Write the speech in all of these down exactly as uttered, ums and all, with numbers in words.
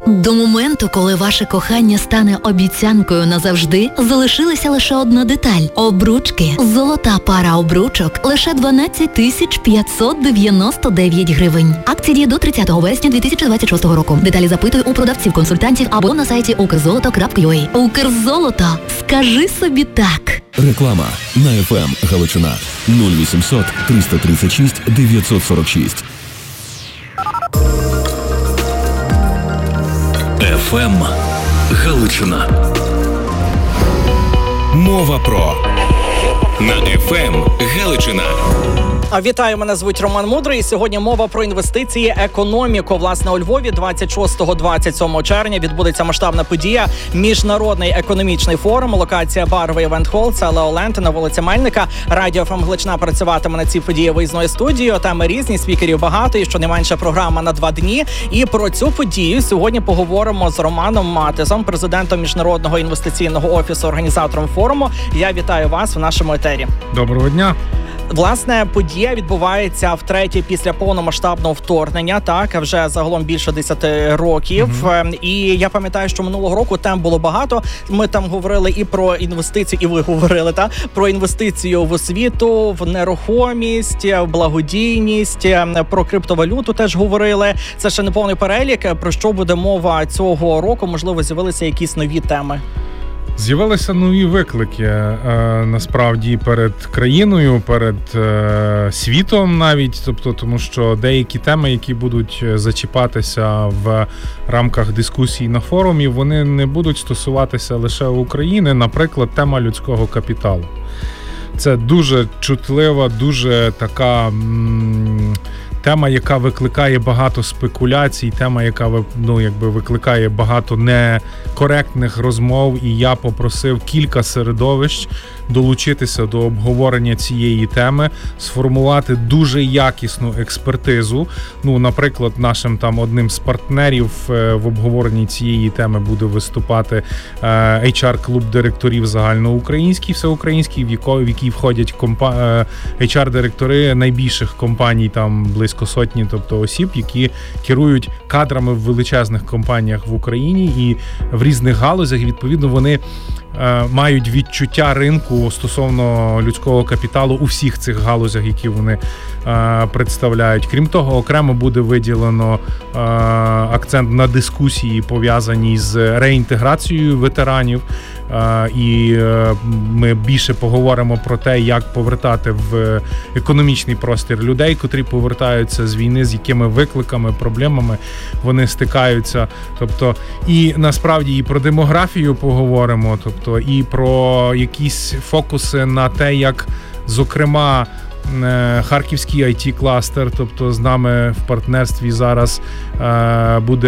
До моменту, коли ваше кохання стане обіцянкою назавжди, залишилася лише одна деталь – обручки. Золота пара обручок – лише дванадцять тисяч п'ятсот дев'яносто дев'ять гривень. Акція діє до тридцятого вересня дві тисячі двадцять шостого року. Деталі запитуй у продавців-консультантів або на сайті укрзолото крапка ю а. Укрзолото. Скажи собі так. Реклама на еф ем Галичина нуль вісімсот триста тридцять шість дев'ятсот сорок шість. еф ем Галичина. Мова про на еф ем Галичина. Вітаю, мене звуть Роман Мудрий. Сьогодні мова про інвестиції, економіку. Власне, у Львові двадцять шостого - двадцять сьомого червня відбудеться масштабна подія – Міжнародний економічний форум. Локація Барвий Івент Холл, це Леоленд на вулиці Мельника. Радіо еф ем Галичина працюватиме на цій події виїзною студією. Теми різні, спікерів багато і щонайменше програма на два дні. І про цю подію сьогодні поговоримо з Романом Матезом, президентом Міжнародного інвестиційного офісу, організатором форуму. Я вітаю вас в нашому етері. Доброго дня. Власне, подія відбувається втретє після повномасштабного вторгнення, так, вже загалом більше десяти років. Mm-hmm. І я пам'ятаю, що минулого року тем було багато. Ми там говорили і про інвестиції, і ви говорили, так, про інвестицію в освіту, в нерухомість, в благодійність, про криптовалюту теж говорили. Це ще не повний перелік. Про що буде мова цього року? Можливо, з'явилися якісь нові теми? З'явилися нові виклики, е, насправді, перед країною, перед е, світом навіть, тобто, тому що деякі теми, які будуть зачіпатися в рамках дискусій на форумі, вони не будуть стосуватися лише України, наприклад, тема людського капіталу. Це дуже чутлива, дуже така м- тема, яка викликає багато спекуляцій, тема, яка, ну, якби викликає багато некоректних розмов, і я попросив кілька середовищ долучитися до обговорення цієї теми, сформувати дуже якісну експертизу. Ну, наприклад, нашим там одним з партнерів в обговоренні цієї теми буде виступати ейч ар-клуб директорів загальноукраїнський, всеукраїнський, в який, в який входять компа... ейч ар-директори найбільших компаній, там близько сотні, тобто осіб, які керують кадрами в величезних компаніях в Україні і в різних галузях. І, відповідно, вони е, мають відчуття ринку стосовно людського капіталу у всіх цих галузях, які вони е, представляють. Крім того, окремо буде виділено е, акцент на дискусії, пов'язані з реінтеграцією ветеранів. Uh, і uh, ми більше поговоримо про те, як повертати в економічний простір людей, котрі повертаються з війни, з якими викликами, проблемами вони стикаються. Тобто, і насправді і про демографію поговоримо, тобто і про якісь фокуси на те, як, зокрема, Харківський ай ті-кластер, тобто з нами в партнерстві зараз е, буде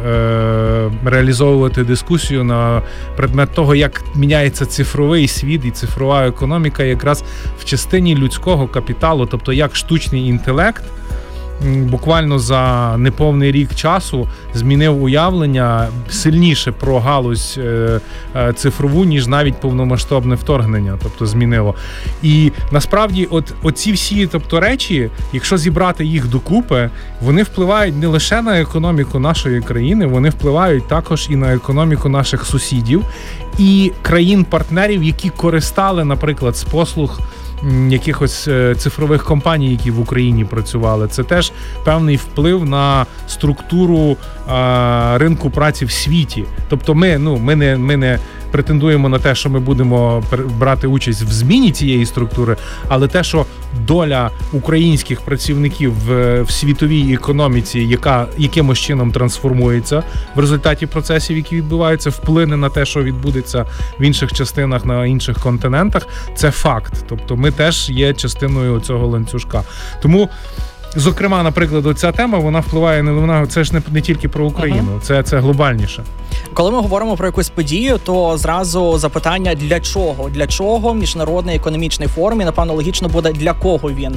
е, реалізовувати дискусію на предмет того, як міняється цифровий світ і цифрова економіка якраз в частині людського капіталу, тобто як штучний інтелект буквально за неповний рік часу змінив уявлення сильніше про галузь цифрову, ніж навіть повномасштабне вторгнення, тобто змінило. І насправді от оці всі, тобто, речі, якщо зібрати їх докупи, вони впливають не лише на економіку нашої країни, вони впливають також і на економіку наших сусідів і країн-партнерів, які користали, наприклад, з послуг якихось цифрових компаній, які в Україні працювали. Це теж певний вплив на структуру а, ринку праці в світі. Тобто ми, ну, ми не, ми не претендуємо на те, що ми будемо брати участь в зміні цієї структури, але те, що доля українських працівників в, в світовій економіці, яка якимось чином трансформується в результаті процесів, які відбуваються, вплине на те, що відбудеться в інших частинах, на інших континентах, це факт. Тобто ми теж є частиною цього ланцюжка. Тому, зокрема, наприклад, оця тема, вона впливає, не вона, це ж не, не тільки про Україну, uh-huh. це, це глобальніше. Коли ми говоримо про якусь подію, то зразу запитання, для чого? Для чого Міжнародний економічний форум? І, напевно, логічно буде, для кого він?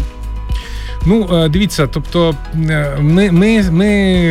Ну, дивіться, тобто ми, ми, ми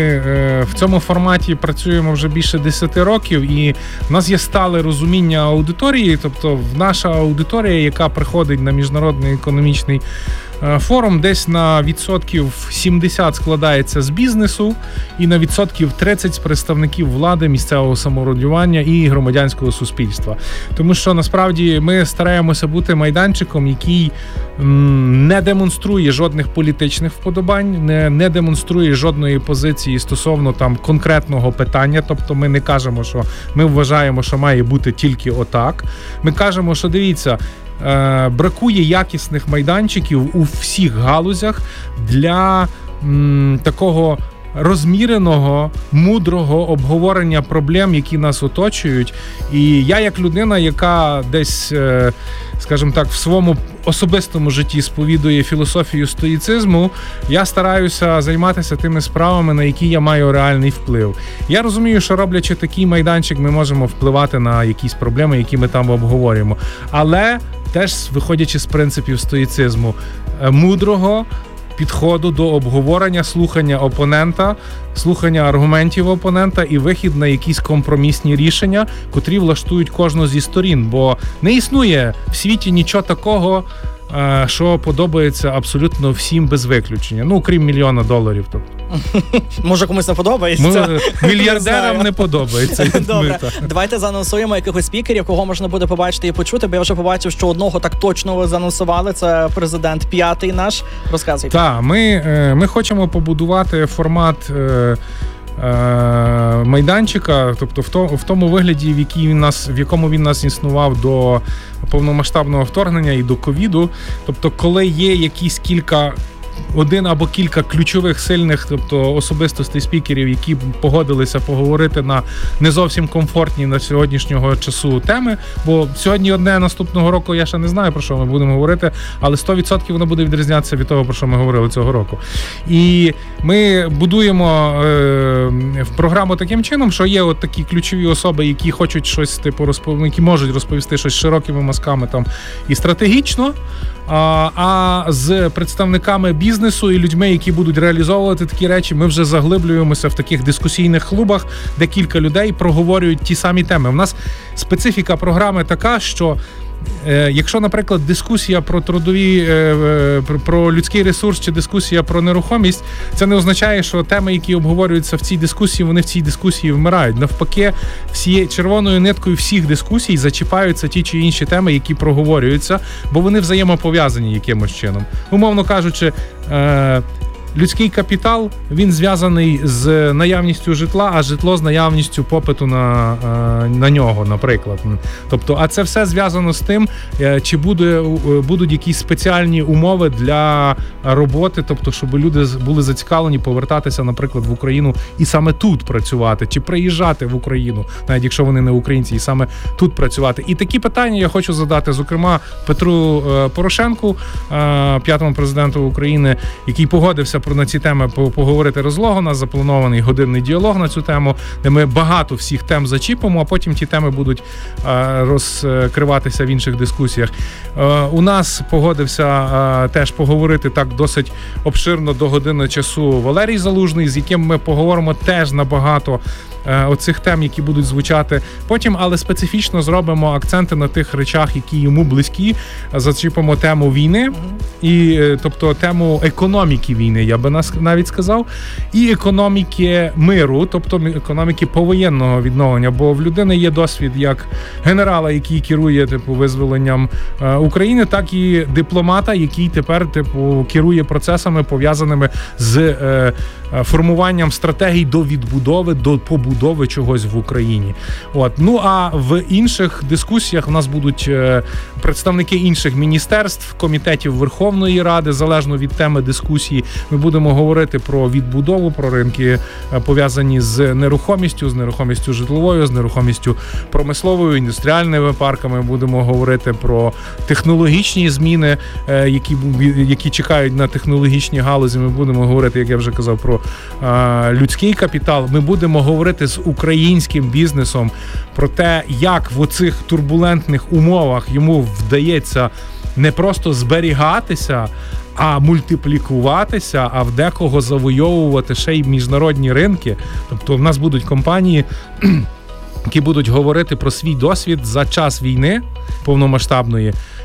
в цьому форматі працюємо вже більше десяти років, і в нас є стале розуміння аудиторії, тобто наша аудиторія, яка приходить на Міжнародний економічний Форум десь на відсотків сімдесят складається з бізнесу і на відсотків тридцять з представників влади, місцевого самоврядування і громадянського суспільства. Тому що насправді ми стараємося бути майданчиком, який м, не демонструє жодних політичних вподобань, не, не демонструє жодної позиції стосовно там конкретного питання. Тобто ми не кажемо, що ми вважаємо, що має бути тільки отак. Ми кажемо, що дивіться, е, бракує якісних майданчиків у всіх галузях для м, такого розміреного, мудрого обговорення проблем, які нас оточують. І я, як людина, яка десь, скажімо так, в своєму особистому житті сповідує філософію стоїцизму, я стараюся займатися тими справами, на які я маю реальний вплив. Я розумію, що роблячи такий майданчик, ми можемо впливати на якісь проблеми, які ми там обговорюємо. Але теж виходячи з принципів стоїцизму, мудрого підходу до обговорення, слухання опонента, слухання аргументів опонента і вихід на якісь компромісні рішення, котрі влаштують кожну зі сторін. Бо не існує в світі нічого такого, що подобається абсолютно всім без виключення. Ну, крім мільйона доларів. Тобто. Може, комусь не подобається? Ми, мільярдерам не, не подобається. Добре, давайте заанонсуємо якихось спікерів, кого можна буде побачити і почути, бо я вже побачив, що одного так точно ви заанонсували, це президент п'ятий наш. Розказуйте. Так, ми, ми хочемо побудувати формат майданчика, тобто в тому, в тому вигляді, в, який він нас, в якому він нас існував до повномасштабного вторгнення і до ковіду. Тобто, коли є якісь кілька один або кілька ключових сильних, тобто особистостей спікерів, які погодилися поговорити на не зовсім комфортні на сьогоднішнього часу теми, бо сьогодні одне, наступного року я ще не знаю, про що ми будемо говорити, але сто відсотків воно буде відрізнятися від того, про що ми говорили цього року. І ми будуємо е, програму таким чином, що є от такі ключові особи, які хочуть щось типу розпов... які можуть розповісти щось широкими мазками там і стратегічно, а, а з представниками бізнесу і людьми, які будуть реалізовувати такі речі, ми вже заглиблюємося в таких дискусійних клубах, де кілька людей проговорюють ті самі теми. У нас специфіка програми така, що Е, якщо, наприклад, дискусія про трудові, е, про, про людський ресурс чи дискусія про нерухомість, це не означає, що теми, які обговорюються в цій дискусії, вони в цій дискусії вмирають. Навпаки, всією червоною ниткою всіх дискусій зачіпаються ті чи інші теми, які проговорюються, бо вони взаємопов'язані якимось чином. Умовно кажучи, е, людський капітал, він зв'язаний з наявністю житла, а житло з наявністю попиту на, на нього, наприклад. Тобто, а це все зв'язано з тим, чи буде, будуть якісь спеціальні умови для роботи, тобто, щоб люди були зацікавлені повертатися, наприклад, в Україну і саме тут працювати, чи приїжджати в Україну, навіть якщо вони не українці, і саме тут працювати. І такі питання я хочу задати, зокрема, Петру Порошенку, п'ятому президенту України, який погодився про на ці теми поговорити розлого. У нас запланований годинний діалог на цю тему, де ми багато всіх тем зачіпимо, а потім ті теми будуть а, розкриватися в інших дискусіях. А, у нас погодився а, теж поговорити так досить обширно до години часу Валерій Залужний, з яким ми поговоримо теж на багато оцих тем, які будуть звучати потім, але специфічно зробимо акценти на тих речах, які йому близькі, зачіпимо тему війни, і, тобто тему економіки війни, я би навіть сказав, і економіки миру, тобто економіки повоєнного відновлення, бо в людини є досвід як генерала, який керує типу визволенням України, так і дипломата, який тепер типу керує процесами, пов'язаними з е, формуванням стратегій до відбудови, до побудови чогось в Україні. От. Ну а в інших дискусіях у нас будуть е, представники інших міністерств, комітетів Верховної Ради, залежно від теми дискусії. Ми будемо говорити про відбудову, про ринки, е, пов'язані з нерухомістю, з нерухомістю житловою, з нерухомістю промисловою, індустріальними парками. Будемо говорити про технологічні зміни, е, які, які чекають на технологічні галузі. Ми будемо говорити, як я вже казав, про е, людський капітал. Ми будемо говорити з українським бізнесом про те, як в оцих турбулентних умовах йому вдається не просто зберігатися, а мультиплікуватися, а в декого завойовувати ще й міжнародні ринки. Тобто в нас будуть компанії, які будуть говорити про свій досвід за час війни повномасштабної,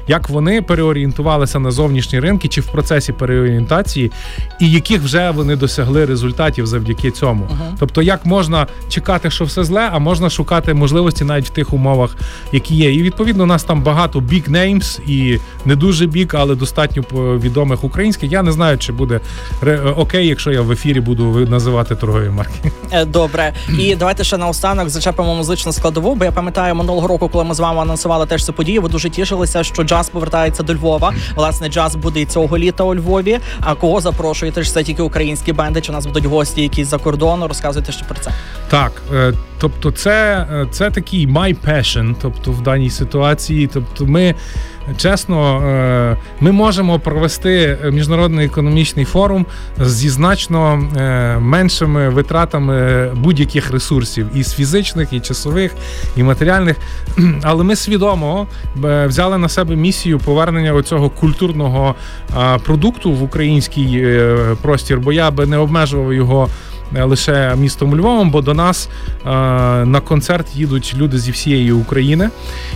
як вони переорієнтувалися на зовнішні ринки, чи в процесі переорієнтації, і яких вже вони досягли результатів завдяки цьому. Uh-huh. Тобто, як можна чекати, що все зле, а можна шукати можливості навіть в тих умовах, які є. І, відповідно, у нас там багато big names і не дуже big, але достатньо відомих українських. Я не знаю, чи буде окей, якщо я в ефірі буду називати торгові марки. Добре. І давайте ще наостанок зачепимо музичну складову, бо я пам'ятаю, минулого року, коли ми з вами анонсували теж цю подію, ви дуже тішилися, що джаз повертається до Львова. Власне, джаз буде і цього літа у Львові. А кого запрошуєте? Ж це тільки українські бенди, чи у нас будуть гості якісь за кордону? Розказуйте ще про це. Так, тобто це, це такий my passion, тобто в даній ситуації. Тобто ми, чесно, ми можемо провести міжнародний економічний форум зі значно меншими витратами будь-яких ресурсів, і з фізичних, і часових, і матеріальних. Але ми свідомо взяли на себе місію повернення оцього культурного продукту в український простір, бо я би не обмежував його лише містом Львовом, бо до нас е, на концерт їдуть люди зі всієї України.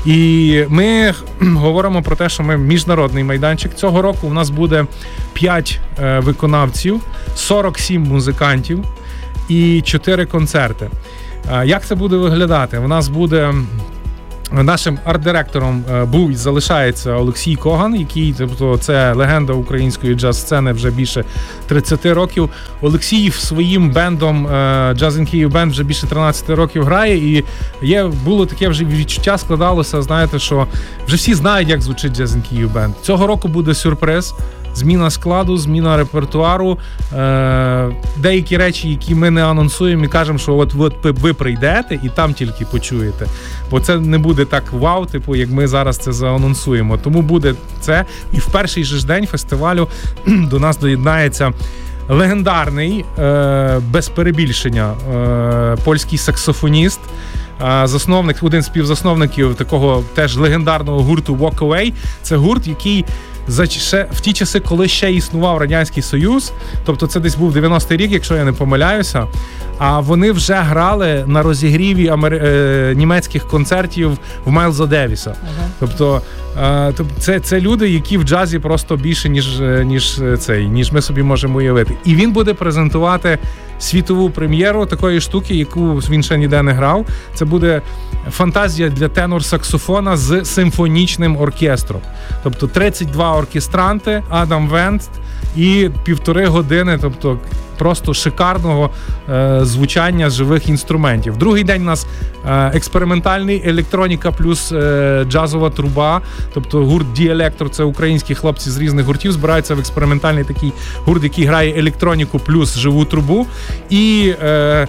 І ми говоримо про те, що ми міжнародний майданчик. Цього року у нас буде п'ять е, виконавців, сорок сім музикантів і чотири концерти. Е, як це буде виглядати? У нас буде... Нашим арт-директором був і залишається Олексій Коган, який, тобто, це легенда української джаз-сцени вже більше тридцять років. Олексій своїм бендом Jazz in Kyiv Band вже більше тринадцять років грає, і є, було таке вже відчуття, складалося, знаєте, що вже всі знають, як звучить Jazz in Kyiv Band. Цього року буде сюрприз. Зміна складу, зміна репертуару, е- деякі речі, які ми не анонсуємо і кажемо, що от, от ви прийдете і там тільки почуєте. Бо це не буде так вау, типу, як ми зараз це заанонсуємо. Тому буде це. І в перший же ж день фестивалю до нас доєднається легендарний, е- без перебільшення, е- польський саксофоніст, засновник, один з співзасновників такого теж легендарного гурту Walk Away. Це гурт, який за ще в ті часи, коли ще існував Радянський Союз, тобто це десь був дев'яностий рік, якщо я не помиляюся, а вони вже грали на розігріві амер... е... німецьких концертів в Майлза Девіса. Uh-huh. Тобто е... це, це люди, які в джазі просто більше, ніж, ніж цей, ніж ми собі можемо уявити. І він буде презентувати світову прем'єру такої штуки, яку він ще ніде не грав. Це буде фантазія для тенор-саксофона з симфонічним оркестром. Тобто тридцять два оркестранти, Адам Венст і півтори години, тобто просто шикарного е, звучання живих інструментів. Другий день у нас е, експериментальний електроніка плюс е, джазова труба, тобто гурт Діелектро, це українські хлопці з різних гуртів, збираються в експериментальний такий гурт, який грає електроніку плюс живу трубу. І е,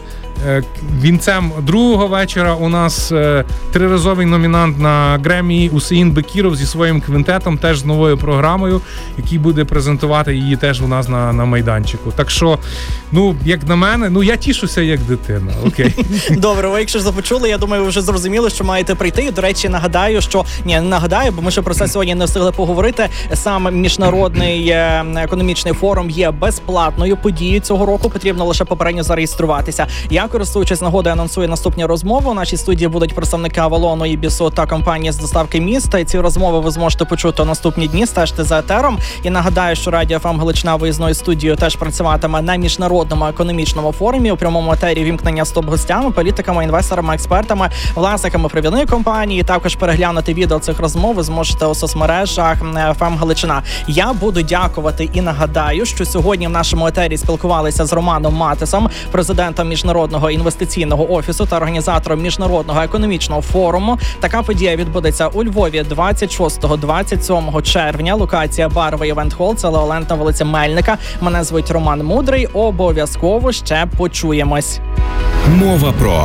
вінцем другого вечора у нас е, триразовий номінант на Греммі Усеїн Бекіров зі своїм квінтетом, теж з новою програмою, який буде презентувати її теж у нас на, на майданчику. Так що, ну, як на мене, ну, я тішуся як дитина. Окей. Добре, ви якщо започули, я думаю, ви вже зрозуміли, що маєте прийти. До речі, нагадаю, що, ні, не нагадаю, бо ми ще про це сьогодні не встигли поговорити. Сам міжнародний економічний форум є безплатною подією цього року, потрібно лише попередньо зареєструватися. Я, користуючись нагодою, анонсую наступні розмови. У нашій студії будуть представники Авалону, Ібісу та компанії з доставки міста. І ці розмови ви зможете почути у наступні дні. Стежте за етером. І нагадаю, що Радіо еф ем Галичина виїзною студією теж працюватиме на міжнародному економічному форумі. У прямому етері вімкнення з топ-гостями, політиками, інвесторами, експертами, власниками провідної компанії. Також переглянути відео цих розмов ви зможете у соцмережах еф ем Галичина. Я буду дякувати і нагадаю, що сьогодні в нашому етері спілкувалися з Романом Матисом, президентом Міжнародного інвестиційного офісу та організатором Міжнародного економічного форуму. Така подія відбудеться у Львові двадцять шостого - двадцять сьомого червня. Локація Барва Івент Холл, це Леолент на вулиці Мельника. Мене звуть Роман Мудрий. Обов'язково ще почуємось. Мова про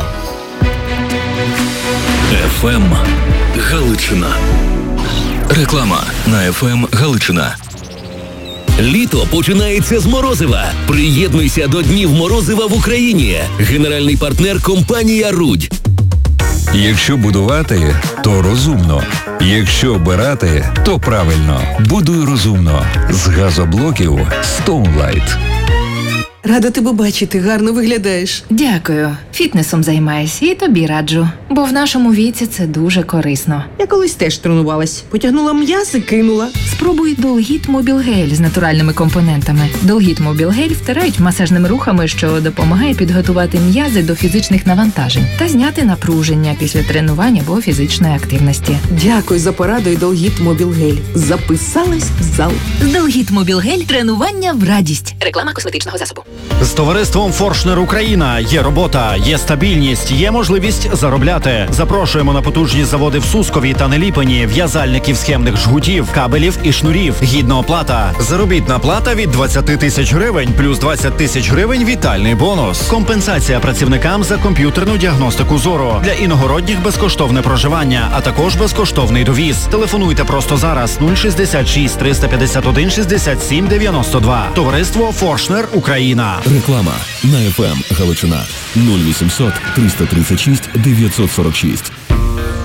еф ем Галичина. Реклама на еф ем Галичина. Літо починається з морозива. Приєднуйся до Днів морозива в Україні. Генеральний партнер – компанія «Рудь». Якщо будувати, то розумно. Якщо обирати, то правильно. Будуй розумно. З газоблоків Stoneline. Рада тебе бачити, гарно виглядаєш. Дякую. Фітнесом займаюся і тобі раджу. Бо в нашому віці це дуже корисно. Я колись теж тренувалась. Потягнула м'яз і кинула. Спробуй Долгіт Мобіл Гель з натуральними компонентами. Долгіт Мобіл Гель втирають масажними рухами, що допомагає підготувати м'язи до фізичних навантажень та зняти напруження після тренування або фізичної активності. Дякую за пораду і Долгіт Мобіл Гель. Записалась в зал. Долгіт Мобіл Гель – тренування в радість. Реклама косметичного засобу. З товариством Форшнер Україна є робота, є стабільність, є можливість заробляти. Запрошуємо на потужні заводи в Сускові та Неліпені, в'язальників схемних жгутів, кабелів і шнурів. Гідна оплата. Заробітна плата від двадцять тисяч гривень, плюс двадцять тисяч гривень вітальний бонус. Компенсація працівникам за комп'ютерну діагностику зору. Для іногородніх безкоштовне проживання, а також безкоштовний довіз. Телефонуйте просто зараз нуль шістдесят шість триста п'ятдесят один шістдесят сім дев'яносто два. Товариство Форшнер Україна. Реклама на еф ем Галичина нуль вісімсот триста тридцять шість дев'ятсот сорок шість.